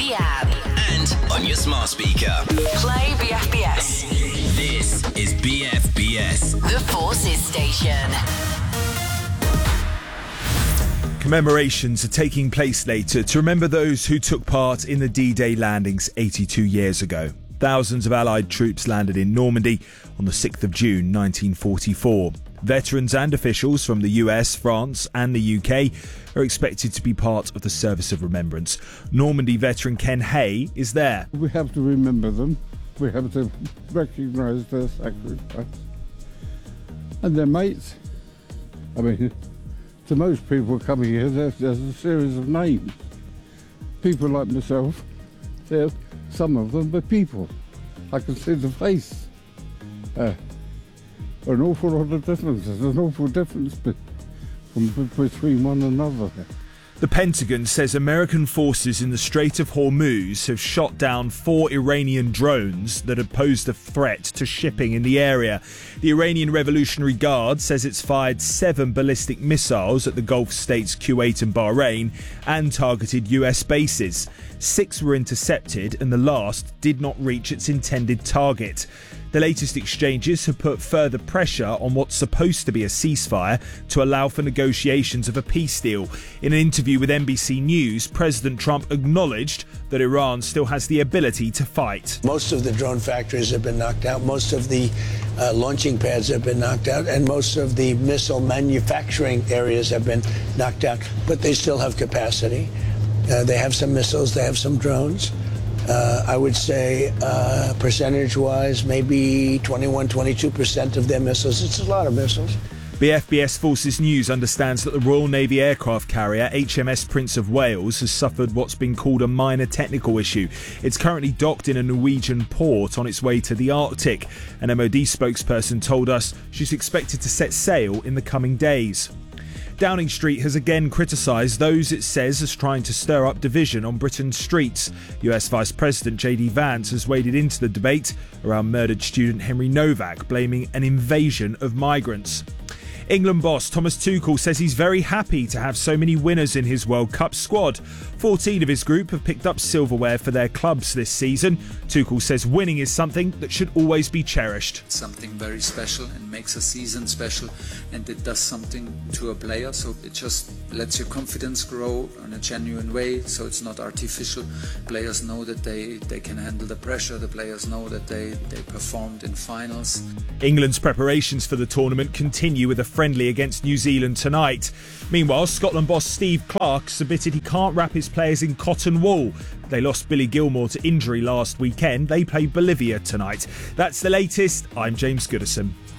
the app, and on your smart speaker. play BFBS, This is BFBS. the Forces Station. Commemorations are taking place later to remember those who took part in the D-Day landings 82 years ago. Thousands of Allied troops landed in Normandy on the 6th of June 1944. Veterans and officials from the US, France and the UK are expected to be part of the service of remembrance. Normandy veteran Ken Hay is there. We have to remember them. We have to recognise their sacrifice. And their mates. I mean, to most people coming here, there's a series of names. People like myself, some of them are people. I can see the face. An awful lot of difference. There's an awful difference between one another. The Pentagon says American forces in the Strait of Hormuz have shot down 4 Iranian drones that had posed a threat to shipping in the area. The Iranian Revolutionary Guard says it's fired 7 ballistic missiles at the Gulf states Kuwait and Bahrain and targeted US bases. 6 were intercepted and the last did not reach its intended target. The latest exchanges have put further pressure on what's supposed to be a ceasefire to allow for negotiations of a peace deal. In an interview with NBC News, President Trump acknowledged that Iran still has the ability to fight. Most of the drone factories have been knocked out, most of the launching pads have been knocked out, and most of the missile manufacturing areas have been knocked out, but they still have capacity. They have some missiles, they have some drones. I would say percentage-wise, maybe 21-22% of their missiles. It's a lot of missiles. BFBS Forces News understands that the Royal Navy aircraft carrier HMS Prince of Wales has suffered what's been called a minor technical issue. It's currently docked in a Norwegian port on its way to the Arctic. An MOD spokesperson told us she's expected to set sail in the coming days. Downing Street has again criticised those it says is trying to stir up division on Britain's streets. US Vice President JD Vance has waded into the debate around murdered student Henry Novak, blaming an invasion of migrants. England boss Thomas Tuchel says he's very happy to have so many winners in his World Cup squad. 14 of his group have picked up silverware for their clubs this season. Tuchel says winning is something that should always be cherished. Something very special and makes a season special, and it does something to a player, so it just lets your confidence grow in a genuine way, so it's not artificial. Players know that they can handle the pressure, the players know that they performed in finals. England's preparations for the tournament continue with a friendly against New Zealand tonight. Meanwhile, Scotland boss Steve Clarke submitted he can't wrap his players in cotton wool. They lost Billy Gilmore to injury last weekend. They play Bolivia tonight. That's the latest. I'm James Goodison.